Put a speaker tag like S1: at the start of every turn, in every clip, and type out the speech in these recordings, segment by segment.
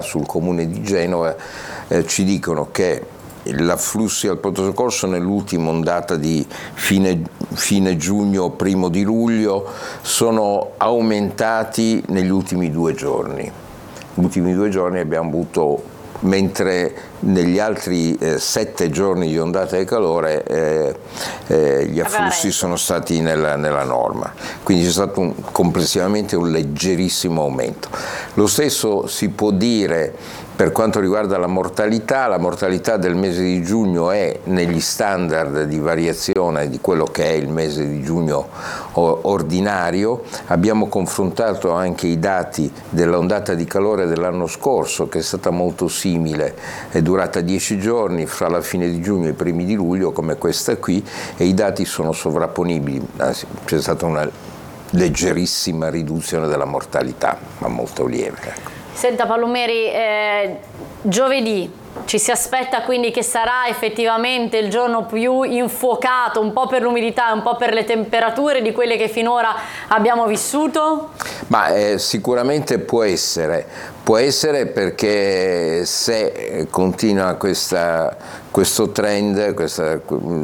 S1: sul comune di Genova ci dicono che l'afflussi al pronto soccorso nell'ultima ondata di fine giugno, primo di luglio, sono aumentati negli ultimi 2 giorni. Negli ultimi 2 giorni abbiamo avuto, mentre negli altri 7 giorni di ondata di calore gli afflussi sono stati nella norma, quindi c'è stato complessivamente un leggerissimo aumento. Lo stesso si può dire per quanto riguarda la mortalità del mese di giugno è negli standard di variazione di quello che è il mese di giugno ordinario. Abbiamo confrontato anche i dati dell'ondata di calore dell'anno scorso, che è stata molto simile, è durata 10 giorni fra la fine di giugno e i primi di luglio come questa qui, e i dati sono sovrapponibili, anzi c'è stata una leggerissima riduzione della mortalità, ma molto lieve. Ecco.
S2: Senta Palomeri, giovedì ci si aspetta quindi che sarà effettivamente il giorno più infuocato, un po' per l'umidità e un po' per le temperature di quelle che finora abbiamo vissuto?
S1: Ma sicuramente può essere perché se continua questo trend,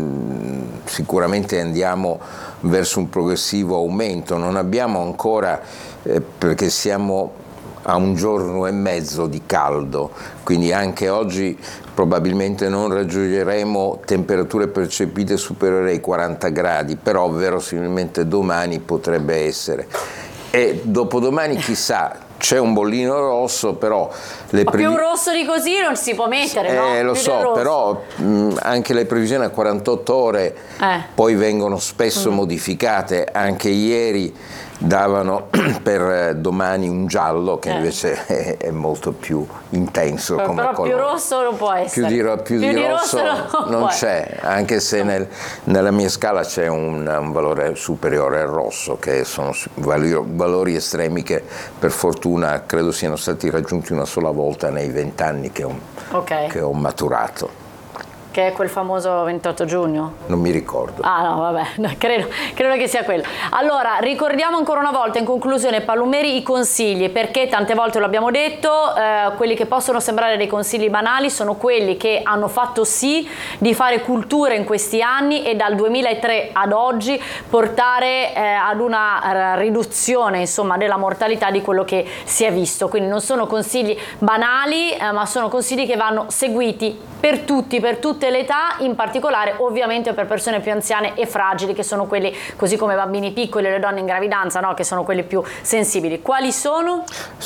S1: sicuramente andiamo verso un progressivo aumento. Non abbiamo ancora, perché siamo a 1 giorno e mezzo di caldo, quindi anche oggi probabilmente non raggiungeremo temperature percepite superiori ai 40 gradi, però verosimilmente domani potrebbe essere. E dopodomani chissà, c'è un bollino rosso, però
S2: più rosso di così non si può mettere, no?
S1: Lo so, però anche le previsioni a 48 ore poi vengono spesso modificate. Anche ieri davano per domani un giallo che invece è molto più intenso come
S2: però
S1: colore.
S2: Più rosso non può essere.
S1: Più di rosso non c'è, anche se nella mia scala c'è un valore superiore al rosso, che sono valori estremi che per fortuna credo siano stati raggiunti una sola volta nei 20 anni che ho maturato.
S2: Che è quel famoso 28 giugno?
S1: Non mi ricordo.
S2: Ah no, vabbè, credo che sia quello. Allora, ricordiamo ancora una volta in conclusione, Palomeri, i consigli, perché tante volte lo abbiamo detto, quelli che possono sembrare dei consigli banali sono quelli che hanno fatto sì di fare cultura in questi anni e dal 2003 ad oggi portare ad una riduzione, insomma, della mortalità di quello che si è visto. Quindi non sono consigli banali, ma sono consigli che vanno seguiti per tutti, per tutte le età, in particolare ovviamente per persone più anziane e fragili, che sono quelli, così come bambini piccoli e le donne in gravidanza, no? Che sono quelli più sensibili. Quali sono?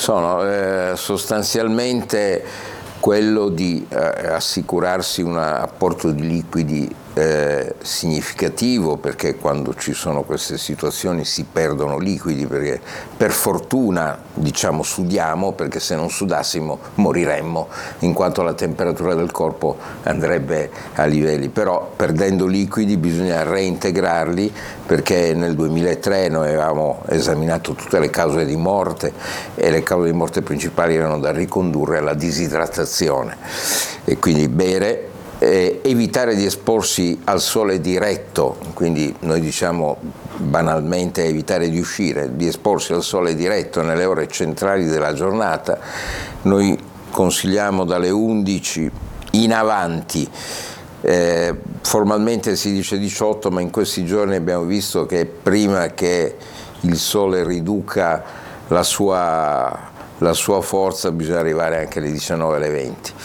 S1: Sono sostanzialmente quello di assicurarsi un apporto di liquidi significativo, perché quando ci sono queste situazioni si perdono liquidi, perché per fortuna diciamo sudiamo, perché se non sudassimo moriremmo, in quanto la temperatura del corpo andrebbe a livelli, però perdendo liquidi bisogna reintegrarli, perché nel 2003 noi avevamo esaminato tutte le cause di morte e le cause di morte principali erano da ricondurre alla disidratazione, e quindi bere, evitare di esporsi al sole diretto, quindi noi diciamo banalmente evitare di uscire, di esporsi al sole diretto nelle ore centrali della giornata. Noi consigliamo dalle 11 in avanti, formalmente si dice 18, ma in questi giorni abbiamo visto che prima che il sole riduca la sua forza bisogna arrivare anche alle 19, alle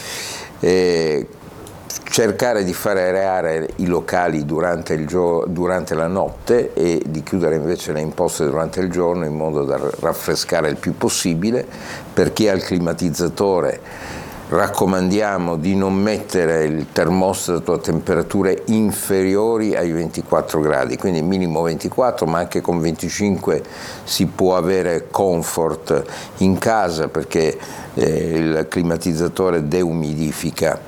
S1: 20. Cercare di far areare i locali durante la notte e di chiudere invece le imposte durante il giorno, in modo da raffrescare il più possibile. Per chi ha il climatizzatore raccomandiamo di non mettere il termostato a temperature inferiori ai 24 gradi, quindi minimo 24, ma anche con 25 si può avere comfort in casa, perché il climatizzatore deumidifica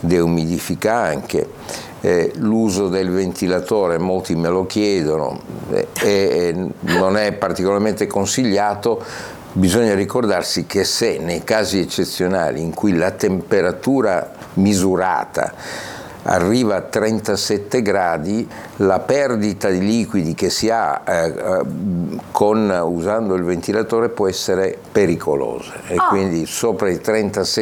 S1: anche. L'uso del ventilatore, molti me lo chiedono, e non è particolarmente consigliato. Bisogna ricordarsi che se nei casi eccezionali in cui la temperatura misurata arriva a 37 gradi, la perdita di liquidi che si ha usando il ventilatore può essere pericolosa, e quindi sopra i 37